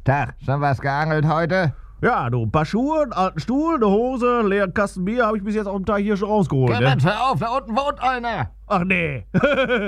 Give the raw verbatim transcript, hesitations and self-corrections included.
Tag, schon was geangelt heute? Ja, du, ein paar Schuhe, einen alten Stuhl, eine Hose, einen leeren Kasten Bier habe ich bis jetzt auf dem Tag hier schon rausgeholt. Ne? Mensch, hör auf, da unten wohnt einer. Ach nee.